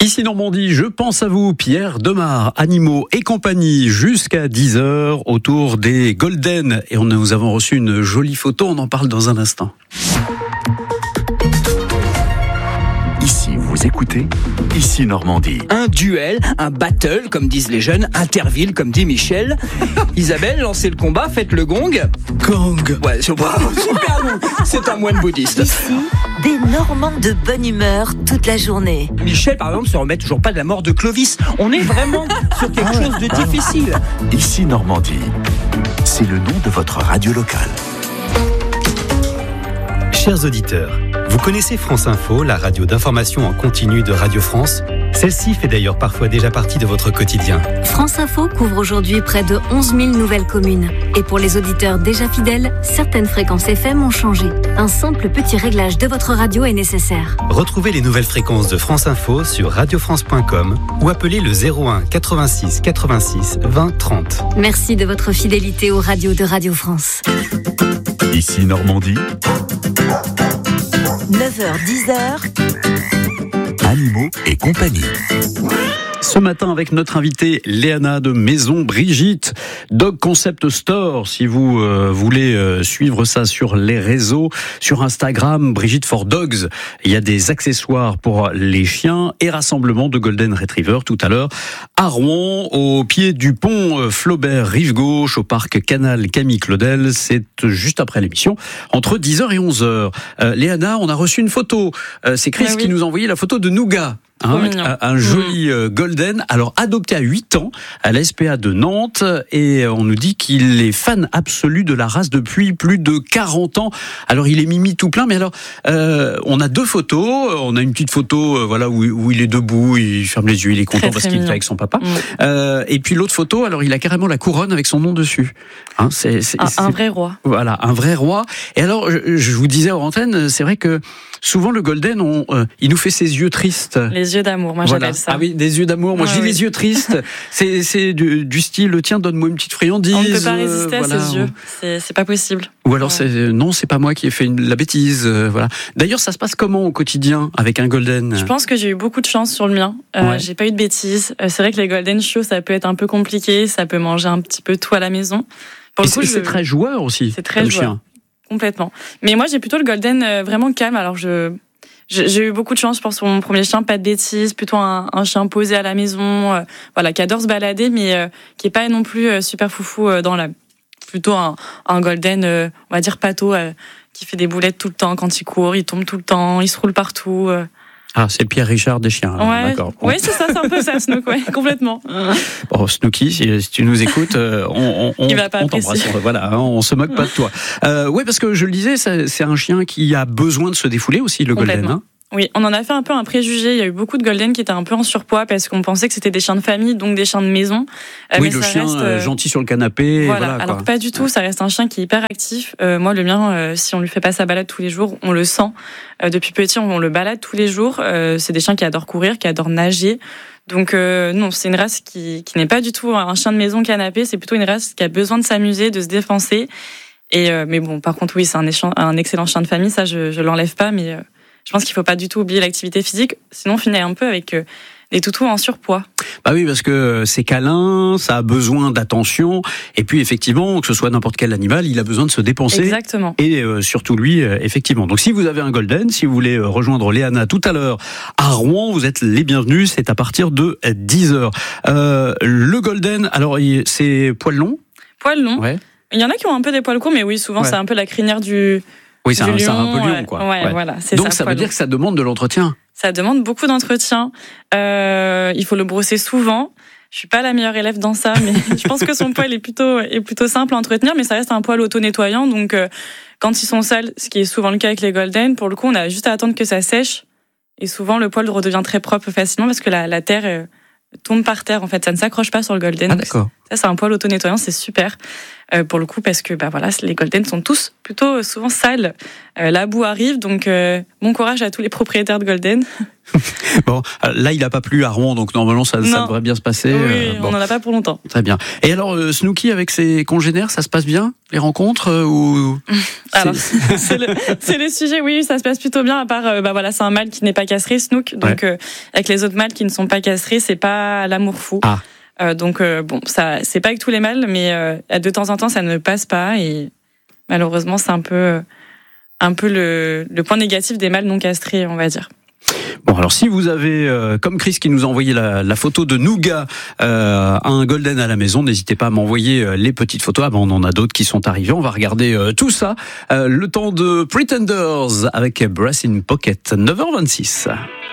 Ici Normandie, je pense à vous, Pierre Demar, Animaux et compagnie, jusqu'à 10h autour des Golden. Et nous avons reçu une jolie photo, on en parle dans un instant. Ici, vous écoutez Ici Normandie. Un duel, un battle, comme disent les jeunes, Interville, comme dit Michel. Isabelle, lancez le combat, faites le gong. Gong. Ouais, super gong. C'est un moine bouddhiste. Ici, des Normands de bonne humeur toute la journée. Michel, par exemple, se remet toujours pas de la mort de Clovis. On est vraiment sur quelque chose de difficile. Ici Normandie. C'est le nom de votre radio locale. Chers auditeurs, vous connaissez France Info, la radio d'information en continu de Radio France? Celle-ci fait d'ailleurs parfois déjà partie de votre quotidien. France Info couvre aujourd'hui près de 11 000 nouvelles communes. Et pour les auditeurs déjà fidèles, certaines fréquences FM ont changé. Un simple petit réglage de votre radio est nécessaire. Retrouvez les nouvelles fréquences de France Info sur radiofrance.com ou appelez le 01 86 86 20 30. Merci de votre fidélité aux radios de Radio France. Ici Normandie. 9h-10h. Animaux et compagnie. Ce matin avec notre invitée Léana de Maison Brigitte, Dog Concept Store, si vous voulez suivre ça sur les réseaux, sur Instagram, Brigitte for Dogs. Il y a des accessoires pour les chiens et rassemblement de Golden Retriever tout à l'heure à Rouen, au pied du pont Flaubert, rive gauche, au parc Canal Camille Claudel. C'est juste après l'émission, entre 10h et 11h. Léana, on a reçu une photo. C'est Chris qui nous a envoyé la photo de Nougat. Un joli Golden, alors adopté à 8 ans à la SPA de Nantes, et on nous dit qu'il est fan absolu de la race depuis plus de 40 ans. Alors il est mimi tout plein, mais alors on a deux photos. On a une petite photo voilà où il est debout, il ferme les yeux, il est content parce qu'il est avec son papa. Et puis l'autre photo, alors il a carrément la couronne avec son nom dessus. C'est un vrai roi. Voilà, un vrai roi. Et alors je vous disais en antenne, c'est vrai que souvent le Golden, il nous fait ses yeux tristes. Les yeux d'amour, moi j'appelle ça. Ah oui, des yeux d'amour. Moi je dis les yeux tristes. C'est du style, tiens, donne-moi une petite friandise. On ne peut pas résister à ses yeux. C'est pas possible. Ou alors non, c'est pas moi qui ai fait la bêtise. Voilà. D'ailleurs, ça se passe comment au quotidien avec un Golden ? Je pense que j'ai eu beaucoup de chance sur le mien. J'ai pas eu de bêtises. C'est vrai que les Golden chiots, ça peut être un peu compliqué. Ça peut manger un petit peu tout à la maison. Pour le coup, c'est très joueur aussi. C'est très joueur. Chien. Complètement. Mais moi, j'ai plutôt le Golden vraiment calme. Alors j'ai eu beaucoup de chance pour mon premier chien, pas de bêtises, plutôt un chien posé à la maison, qui adore se balader, mais qui est pas non plus super foufou dans l'âme. Plutôt un Golden, on va dire pâteau, qui fait des boulettes tout le temps quand il court, il tombe tout le temps, il se roule partout. Ah, c'est Pierre Richard des chiens. D'accord. Ouais, c'est ça, c'est un peu ça, Snook, complètement. Bon, Snooki, si tu nous écoutes, on t'embrasse. Voilà, on se moque pas de toi. Oui, parce que je le disais, c'est un chien qui a besoin de se défouler aussi, le Golden. Oui, on en a fait un peu un préjugé. Il y a eu beaucoup de Golden qui étaient un peu en surpoids parce qu'on pensait que c'était des chiens de famille, donc des chiens de maison. Oui, mais le chien reste, gentil sur le canapé. Voilà, alors pas du tout. Ça reste un chien qui est hyper actif. Moi, le mien, si on lui fait pas sa balade tous les jours, on le sent. Depuis petit, on le balade tous les jours. C'est des chiens qui adorent courir, qui adorent nager. Donc non, c'est une race qui n'est pas du tout un chien de maison canapé. C'est plutôt une race qui a besoin de s'amuser, de se défoncer. Mais bon, par contre, oui, c'est un excellent chien de famille. Ça, je l'enlève pas, mais je pense qu'il faut pas du tout oublier l'activité physique, sinon on finit un peu avec des toutous en surpoids. Bah oui, parce que c'est câlin, ça a besoin d'attention, et puis effectivement, que ce soit n'importe quel animal, il a besoin de se dépenser. Exactement. Et surtout lui, effectivement. Donc si vous avez un Golden, si vous voulez rejoindre Léana tout à l'heure à Rouen, vous êtes les bienvenus, c'est à partir de 10h. Le Golden, alors c'est poil long ? Poil long. Ouais. Il y en a qui ont un peu des poils courts, mais oui, souvent c'est un peu la crinière du... Oui, c'est un peu lion, quoi. Ouais. Voilà, c'est donc ça veut dire que ça demande de l'entretien. Ça demande beaucoup d'entretien. Il faut le brosser souvent. Je suis pas la meilleure élève dans ça, mais je pense que son poil est plutôt simple à entretenir, mais ça reste un poil auto-nettoyant. Donc quand ils sont sales, ce qui est souvent le cas avec les Golden, pour le coup, on a juste à attendre que ça sèche. Et souvent, le poil redevient très propre facilement parce que la terre tombe par terre. En fait, ça ne s'accroche pas sur le Golden. Ah d'accord. Ça, c'est un poil auto-nettoyant, c'est super. Pour le coup, parce que voilà, les Golden sont tous plutôt souvent sales. La boue arrive, donc bon courage à tous les propriétaires de Golden. Bon, là, il n'a pas plu à Rouen, donc normalement, ça devrait bien se passer. Oui, on n'en a pas pour longtemps. Très bien. Et alors, Snooki, avec ses congénères, ça se passe bien, les rencontres ou... Alors, c'est le sujet, oui, ça se passe plutôt bien, à part, voilà, c'est un mâle qui n'est pas castré, Snook. Donc, avec les autres mâles qui ne sont pas castrés, c'est pas l'amour fou. Ah. Donc bon, ça, c'est pas avec tous les mâles, mais de temps en temps, ça ne passe pas et malheureusement, c'est un peu le point négatif des mâles non castrés, on va dire. Bon, alors si vous avez, comme Chris qui nous a envoyé la photo de Nougat, un Golden à la maison, n'hésitez pas à m'envoyer les petites photos. On en a d'autres qui sont arrivés. On va regarder tout ça. Le temps de Pretenders avec Brass in Pocket, 9h26.